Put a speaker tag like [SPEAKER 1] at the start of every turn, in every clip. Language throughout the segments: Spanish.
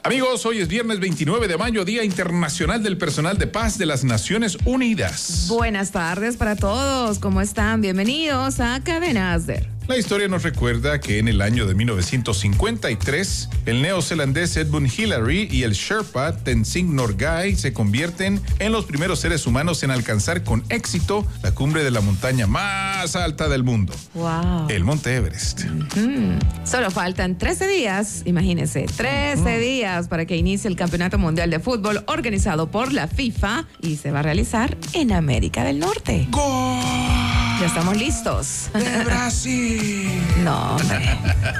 [SPEAKER 1] Amigos, hoy es viernes 29 de mayo, Día Internacional del Personal de Paz de las Naciones Unidas.
[SPEAKER 2] Buenas tardes para todos. ¿Cómo están? Bienvenidos a Cadena ASDER.
[SPEAKER 1] La historia nos recuerda que en el año de 1953, el neozelandés Edmund Hillary y el Sherpa Tenzing Norgay se convierten en los primeros seres humanos en alcanzar con éxito la cumbre de la montaña más alta del mundo.
[SPEAKER 2] Wow.
[SPEAKER 1] El Monte Everest.
[SPEAKER 2] Solo faltan 13 días, imagínense, 13 días para que inicie el Campeonato Mundial de Fútbol organizado por la FIFA y se va a realizar en América del Norte.
[SPEAKER 1] ¡Gol!
[SPEAKER 2] Ya estamos listos.
[SPEAKER 1] ¡De Brasil!
[SPEAKER 2] No, hombre.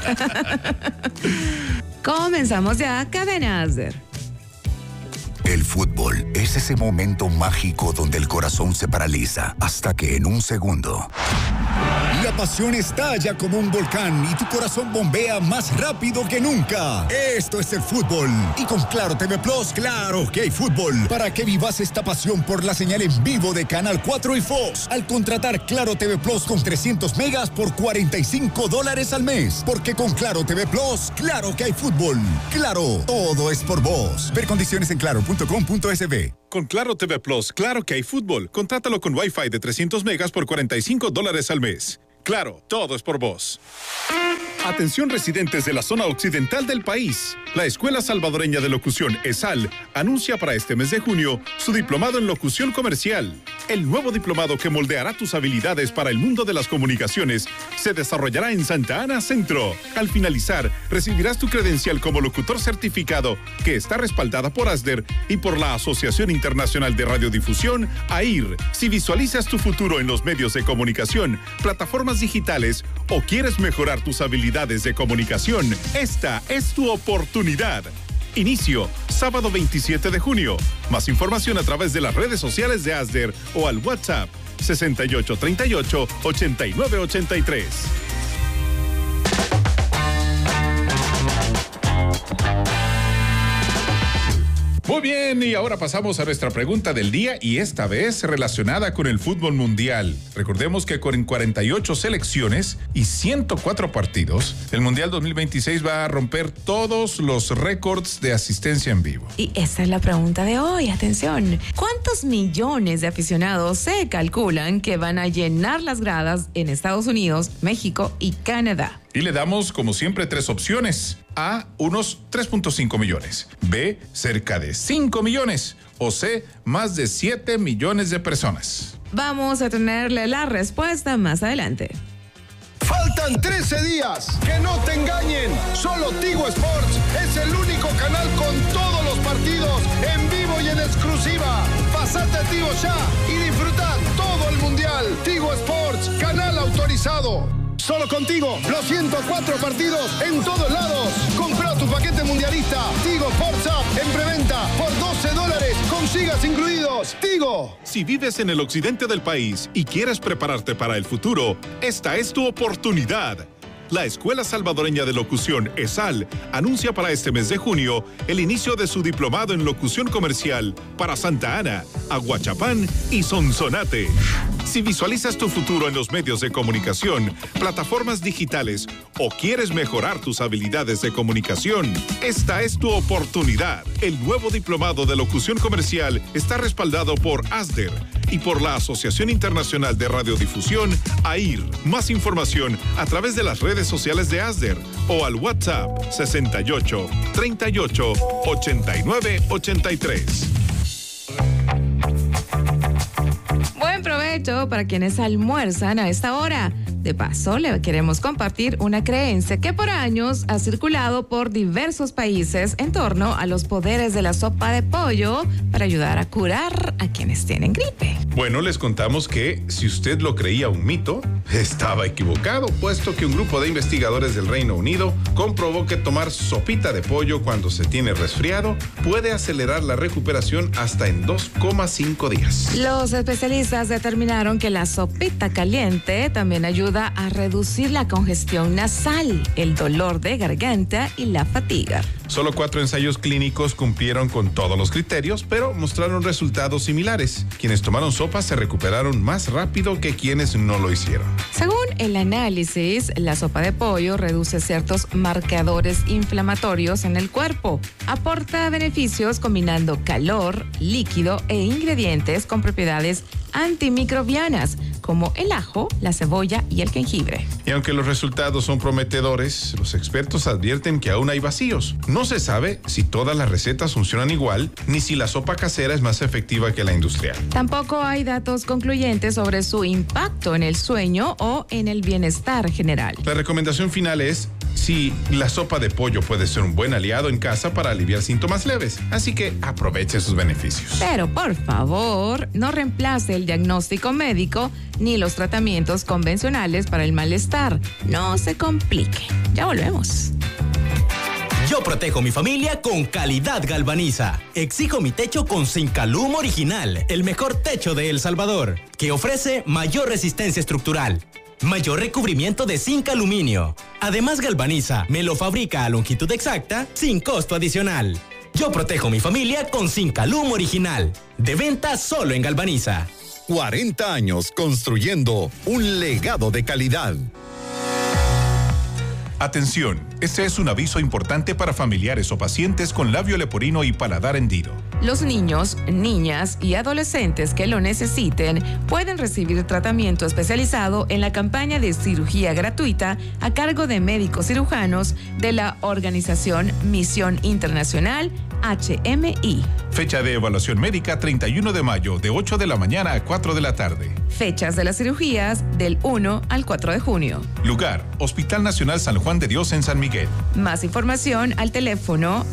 [SPEAKER 2] Comenzamos ya Cadena ASDER.
[SPEAKER 3] El fútbol es ese momento mágico donde el corazón se paraliza hasta que en un segundo la pasión estalla como un volcán y tu corazón bombea más rápido que nunca. Esto es el fútbol. Y con Claro TV Plus, claro que hay fútbol. Para que vivas esta pasión por la señal en vivo de Canal 4 y Fox. Al contratar Claro TV Plus con 300 megas por $45 al mes. Porque con Claro TV Plus, claro que hay fútbol. Claro, todo es por vos. Ver condiciones en claro.com.sb.
[SPEAKER 1] Con Claro TV Plus, claro que hay fútbol. Contrátalo con Wi-Fi de 300 megas por $45 al mes. Claro, todo es por vos. Atención residentes de la zona occidental del país. La Escuela Salvadoreña de Locución, ESAL, anuncia para este mes de junio su diplomado en locución comercial. El nuevo diplomado que moldeará tus habilidades para el mundo de las comunicaciones se desarrollará en Santa Ana Centro. Al finalizar, recibirás tu credencial como locutor certificado que está respaldada por ASDER y por la Asociación Internacional de Radiodifusión, AIR. Si visualizas tu futuro en los medios de comunicación, plataformas digitales o quieres mejorar tus habilidades de comunicación, esta es tu oportunidad. Inicio, sábado 27 de junio. Más información a través de las redes sociales de ASDER o al WhatsApp 6838-8983. Muy bien, y ahora pasamos a nuestra pregunta del día y esta vez relacionada con el fútbol mundial. Recordemos que con 48 selecciones y 104 partidos, el Mundial 2026 va a romper todos los récords de asistencia en vivo.
[SPEAKER 2] Y esa es la pregunta de hoy, atención. ¿Cuántos millones de aficionados se calculan que van a llenar las gradas en Estados Unidos, México y Canadá?
[SPEAKER 1] Y le damos, como siempre, 3 opciones. A, unos 3.5 millones. B, cerca de 5 millones. O C, más de 7 millones de personas.
[SPEAKER 2] Vamos a tenerle la respuesta más adelante.
[SPEAKER 4] Faltan 13 días. Que no te engañen. Solo Tigo Sports es el único canal con todos los partidos en vivo y en exclusiva. Pasate a Tigo ya y disfruta todo el mundial. Tigo Sports, canal autorizado. Solo contigo, los 104 partidos en todos lados. Compra tu paquete mundialista Tigo Sports App en preventa por $12. Con gigas incluidos. Tigo.
[SPEAKER 1] Si vives en el occidente del país y quieres prepararte para el futuro, esta es tu oportunidad. La Escuela Salvadoreña de Locución, ESAL, anuncia para este mes de junio el inicio de su diplomado en locución comercial para Santa Ana, Aguachapán y Sonsonate. Si visualizas tu futuro en los medios de comunicación, plataformas digitales o quieres mejorar tus habilidades de comunicación, esta es tu oportunidad. El nuevo diplomado de locución comercial está respaldado por ASDER y por la Asociación Internacional de Radiodifusión, AIR. Más información a través de las redes sociales de ASDER o al WhatsApp 68 38 89 83.
[SPEAKER 2] Buen provecho para quienes almuerzan a esta hora. De paso, le queremos compartir una creencia que por años ha circulado por diversos países en torno a los poderes de la sopa de pollo para ayudar a curar a quienes tienen gripe.
[SPEAKER 1] Bueno, les contamos que si usted lo creía un mito, estaba equivocado, puesto que un grupo de investigadores del Reino Unido comprobó que tomar sopita de pollo cuando se tiene resfriado puede acelerar la recuperación hasta en 2,5 días.
[SPEAKER 2] Los especialistas determinaron que la sopita caliente también ayuda ayuda a reducir la congestión nasal, el dolor de garganta y la fatiga.
[SPEAKER 1] Solo 4 ensayos clínicos cumplieron con todos los criterios, pero mostraron resultados similares. Quienes tomaron sopa se recuperaron más rápido que quienes no lo hicieron.
[SPEAKER 2] Según el análisis, la sopa de pollo reduce ciertos marcadores inflamatorios en el cuerpo. Aporta beneficios combinando calor, líquido e ingredientes con propiedades antimicrobianas, como el ajo, la cebolla y el jengibre.
[SPEAKER 1] Y aunque los resultados son prometedores, los expertos advierten que aún hay vacíos. No se sabe si todas las recetas funcionan igual, ni si la sopa casera es más efectiva que la industrial.
[SPEAKER 2] Tampoco hay datos concluyentes sobre su impacto en el sueño o en el bienestar general.
[SPEAKER 1] La recomendación final es: si la sopa de pollo puede ser un buen aliado en casa para aliviar síntomas leves, así que aproveche sus beneficios.
[SPEAKER 2] Pero por favor, no reemplace el diagnóstico médico ni los tratamientos convencionales para el malestar. No se complique. Ya volvemos.
[SPEAKER 5] Yo protejo mi familia con Calidad Galvaniza. Exijo mi techo con Zincalum Original, el mejor techo de El Salvador, que ofrece mayor resistencia estructural, mayor recubrimiento de zinc aluminio. Además, Galvaniza me lo fabrica a longitud exacta sin costo adicional. Yo protejo mi familia con Zincalum Original. De venta solo en Galvaniza.
[SPEAKER 3] 40 años construyendo un legado de calidad.
[SPEAKER 1] Atención, este es un aviso importante para familiares o pacientes con labio leporino y paladar hendido.
[SPEAKER 2] Los niños, niñas y adolescentes que lo necesiten pueden recibir tratamiento especializado en la campaña de cirugía gratuita a cargo de médicos cirujanos de la organización Misión Internacional HMI.
[SPEAKER 1] Fecha de evaluación médica 31 de mayo de 8 de la mañana a 4 de la tarde.
[SPEAKER 2] Fechas de las cirugías del 1 al 4 de junio.
[SPEAKER 1] Lugar: Hospital Nacional San Juan de Dios en San Miguel.
[SPEAKER 2] Más información al teléfono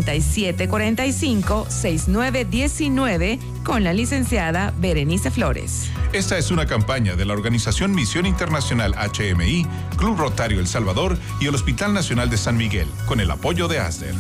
[SPEAKER 2] 7745-6919 con la licenciada Berenice Flores.
[SPEAKER 1] Esta es una campaña de la organización Misión Internacional HMI, Club Rotario El Salvador y el Hospital Nacional de San Miguel, con el apoyo de ASDER.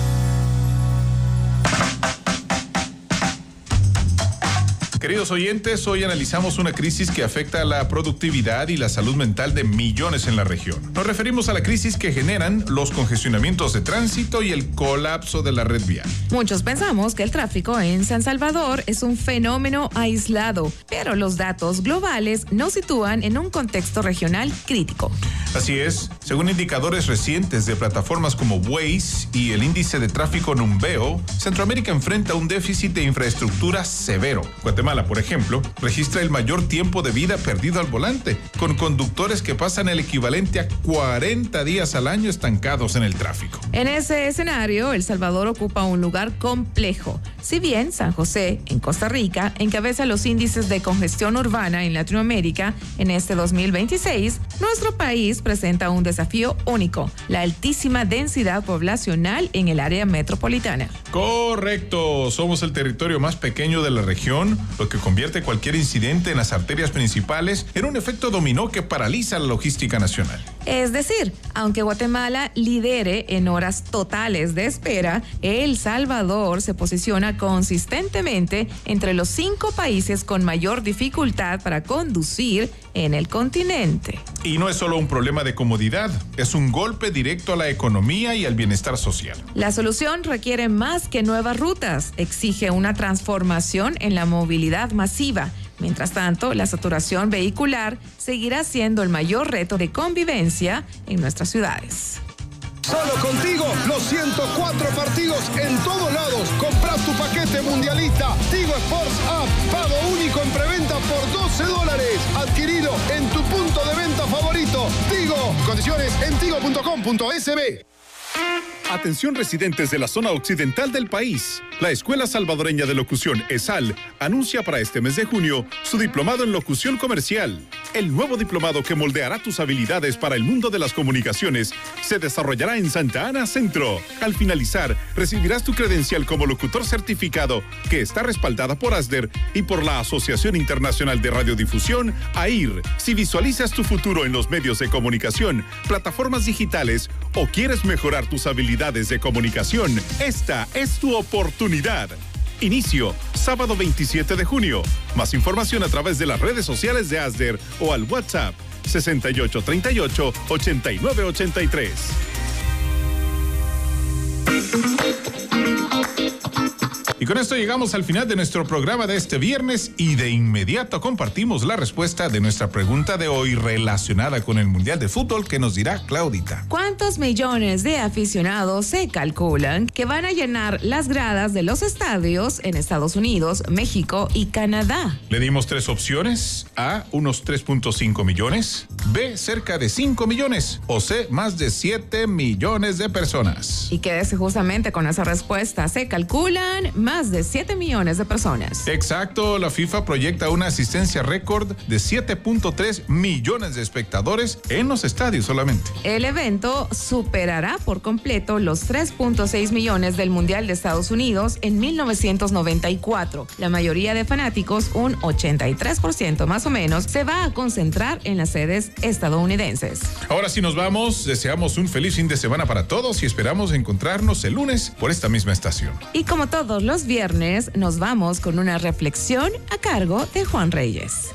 [SPEAKER 1] Queridos oyentes, hoy analizamos una crisis que afecta a la productividad y la salud mental de millones en la región. Nos referimos a la crisis que generan los congestionamientos de tránsito y el colapso de la red vial.
[SPEAKER 2] Muchos pensamos que el tráfico en San Salvador es un fenómeno aislado, pero los datos globales nos sitúan en un contexto regional crítico.
[SPEAKER 1] Así es, según indicadores recientes de plataformas como Waze y el índice de tráfico Numbeo, Centroamérica enfrenta un déficit de infraestructura severo. Guatemala, por ejemplo, registra el mayor tiempo de vida perdido al volante, con conductores que pasan el equivalente a 40 días al año estancados en el tráfico.
[SPEAKER 2] En ese escenario, El Salvador ocupa un lugar complejo. Si bien San José, en Costa Rica, encabeza los índices de congestión urbana en Latinoamérica en este 2026, nuestro país presenta un desafío único: la altísima densidad poblacional en el área metropolitana.
[SPEAKER 1] Correcto, somos el territorio más pequeño de la región, lo que convierte cualquier incidente en las arterias principales en un efecto dominó que paraliza la logística nacional.
[SPEAKER 2] Es decir, aunque Guatemala lidere en horas totales de espera, El Salvador se posiciona consistentemente entre los 5 países con mayor dificultad para conducir en el continente.
[SPEAKER 1] Y no es solo un problema de comodidad, es un golpe directo a la economía y al bienestar social.
[SPEAKER 2] La solución requiere más que nuevas rutas, exige una transformación en la movilidad masiva. Mientras tanto, la saturación vehicular seguirá siendo el mayor reto de convivencia en nuestras ciudades.
[SPEAKER 4] Solo contigo, los 104 partidos en todos lados. Compra tu paquete mundialista Tigo Sports App. Pago único en preventa por $12. Adquirido en tu punto de venta favorito. Tigo. Condiciones en tigo.com.sb.
[SPEAKER 1] Atención residentes de la zona occidental del país. La Escuela Salvadoreña de Locución, ESAL, anuncia para este mes de junio su diplomado en locución comercial. El nuevo diplomado que moldeará tus habilidades para el mundo de las comunicaciones se desarrollará en Santa Ana Centro. Al finalizar, recibirás tu credencial como locutor certificado, que está respaldada por ASDER y por la Asociación Internacional de Radiodifusión, AIR. Si visualizas tu futuro en los medios de comunicación, plataformas digitales o quieres mejorar tus habilidades de comunicación, esta es tu oportunidad. Inicio, sábado 27 de junio. Más información a través de las redes sociales de ASDER o al WhatsApp 6838-8983. Y con esto llegamos al final de nuestro programa de este viernes y de inmediato compartimos la respuesta de nuestra pregunta de hoy relacionada con el Mundial de Fútbol que nos dirá Claudita.
[SPEAKER 2] ¿Cuántos millones de aficionados se calculan que van a llenar las gradas de los estadios en Estados Unidos, México y Canadá?
[SPEAKER 1] Le dimos 3 opciones. A, unos 3.5 millones. B, cerca de 5 millones. O C, más de 7 millones de personas.
[SPEAKER 2] Y quédese justamente con esa respuesta. Se calculan más de 7 millones de personas.
[SPEAKER 1] Exacto, la FIFA proyecta una asistencia récord de 7.3 millones de espectadores en los estadios solamente.
[SPEAKER 2] El evento superará por completo los 3.6 millones del Mundial de Estados Unidos en 1994. La mayoría de fanáticos, un 83% más o menos, se va a concentrar en las sedes estadounidenses.
[SPEAKER 1] Ahora sí nos vamos, deseamos un feliz fin de semana para todos y esperamos encontrarnos el lunes por esta misma estación.
[SPEAKER 2] Y como todos los viernes, nos vamos con una reflexión a cargo de Juan Reyes.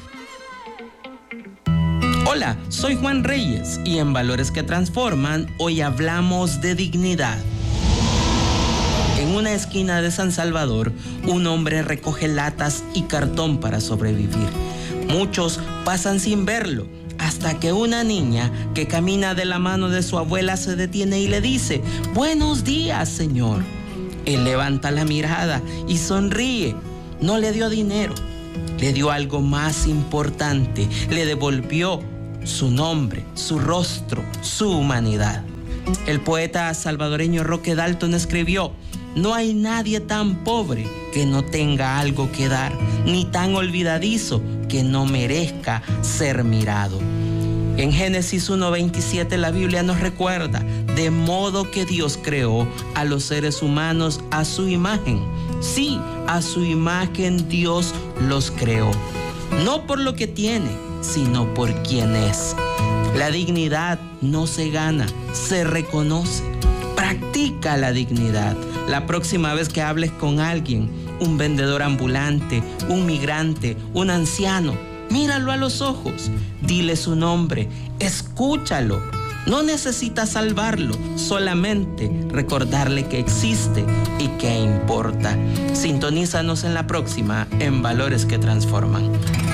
[SPEAKER 6] Hola, soy Juan Reyes y en Valores que Transforman hoy hablamos de dignidad. En una esquina de San Salvador, un hombre recoge latas y cartón para sobrevivir. Muchos pasan sin verlo, hasta que una niña que camina de la mano de su abuela se detiene y le dice: «Buenos días, señor». Él levanta la mirada y sonríe. No le dio dinero, le dio algo más importante. Le devolvió su nombre, su rostro, su humanidad. El poeta salvadoreño Roque Dalton escribió: «No hay nadie tan pobre que no tenga algo que dar, ni tan olvidadizo que no merezca ser mirado». En Génesis 1:27 la Biblia nos recuerda: «De modo que Dios creó a los seres humanos a su imagen». Sí, a su imagen Dios los creó. No por lo que tiene, sino por quien es. La dignidad no se gana, se reconoce. Practica la dignidad. La próxima vez que hables con alguien, un vendedor ambulante, un migrante, un anciano, míralo a los ojos, dile su nombre, escúchalo. No necesitas salvarlo, solamente recordarle que existe y que importa. Sintonízanos en la próxima en Valores que Transforman.